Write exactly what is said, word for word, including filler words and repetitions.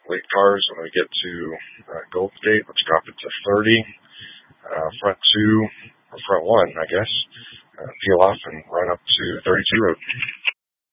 late cars when we get to uh, Gold State. Let's drop it to thirty. Uh, front two, or front one, I guess. Uh, peel off and run up to thirty-two Road.